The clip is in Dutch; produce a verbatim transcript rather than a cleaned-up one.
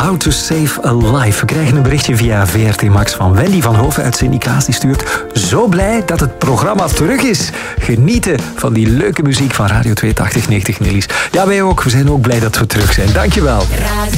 How to Save a Life. We krijgen een berichtje via V R T Max van Wendy van Hoven uit Sint-Niklaas. Die stuurt: zo blij dat het programma terug is. Genieten van die leuke muziek van Radio tweehonderdtachtig negentig Nillies. Ja, wij ook. We zijn ook blij dat we terug zijn. Dankjewel.